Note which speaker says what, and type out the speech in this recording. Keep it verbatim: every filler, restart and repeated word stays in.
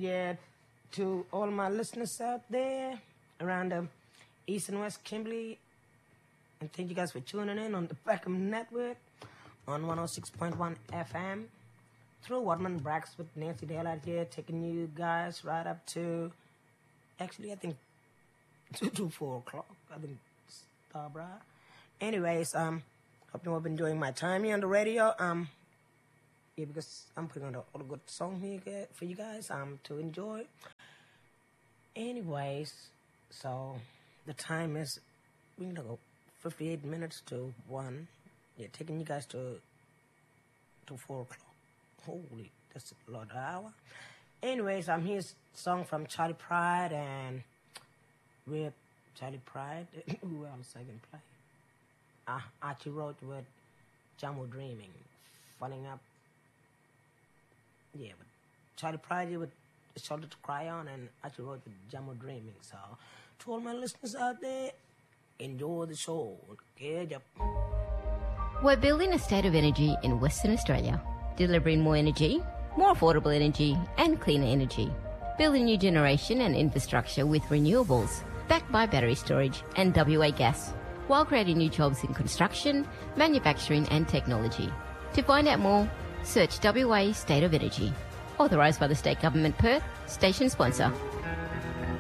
Speaker 1: Yeah, to all my listeners out there around the East and West Kimberley, and thank you guys for tuning in on the Peckham Network on one oh six point one F M through Waterman Bracks with Nancy Dale out here, taking you guys right up to, actually, I think, two to four o'clock. I think, Starbra. Anyways, um, hope you have been enjoying my time here on the radio. Um, yeah, because I'm putting on a, a good song here for you guys um to enjoy. Anyways, so the time is, we're gonna go fifty-eight minutes to one. Yeah, taking you guys to to four o'clock. Holy, that's a lot of hour. Anyways, I'm here's song from Charlie Pride and with Charlie Pride. Who else I can play? Uh, Archie wrote with Jamo Dreaming, Falling Up. Yeah, but Charlie Pride with Shoulder to Cry On, and Archie wrote with Jamo Dreaming. So, to all my listeners out there, enjoy the show. Okay, yep.
Speaker 2: We're building a state of energy in Western Australia, delivering more energy, more affordable energy, and cleaner energy. Building new generation and infrastructure with renewables, backed by battery storage and W A gas, while creating new jobs in construction, manufacturing, and technology. To find out more, search W A State of Energy. Authorised by the State Government Perth, station sponsor.